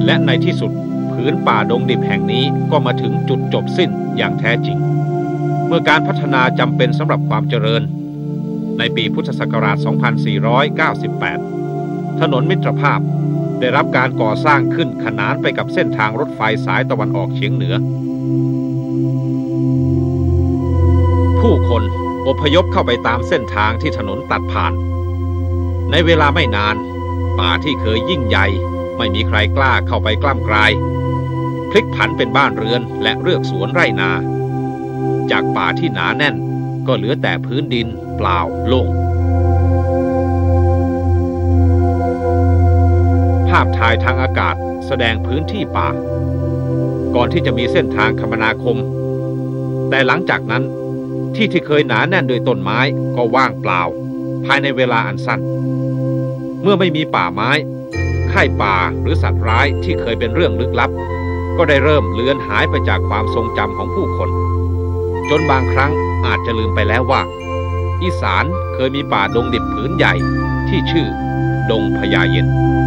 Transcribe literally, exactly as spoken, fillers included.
และในที่สุดผืนป่าดงดิบแห่งนี้ก็มาถึงจุดจบสิ้นอย่างแท้จริงเมื่อการพัฒนาจำเป็นสำหรับความเจริญในปีพุทธศักราช สองพันสี่ร้อยเก้าสิบแปด ถนนมิตรภาพได้รับการก่อสร้างขึ้นขนานไปกับเส้นทางรถไฟสายตะวันออกเฉียงเหนือผู้คนอพยพเข้าไปตามเส้นทางที่ถนนตัดผ่านในเวลาไม่นานป่าที่เคยยิ่งใหญ่ไม่มีใครกล้าเข้าไปกล้ำกลายพลิกผันเป็นบ้านเรือนและเรือกสวนไร่นาจากป่าที่หนาแน่นก็เหลือแต่พื้นดินเปล่าโล่งภาพถ่ายทางอากาศแสดงพื้นที่ป่าก่อนที่จะมีเส้นทางคมนาคมแต่หลังจากนั้นที่ที่เคยหนาแน่นด้วยต้นไม้ก็ว่างเปล่าภายในเวลาอันสั้นเมื่อไม่มีป่าไม้ไข่ป่าหรือสัตว์ร้ายที่เคยเป็นเรื่องลึกลับก็ได้เริ่มเลือนหายไปจากความทรงจำของผู้คนจนบางครั้งอาจจะลืมไปแล้วว่าอีสานเคยมีป่าดงดิบผืนใหญ่ที่ชื่อดงพญาเย็น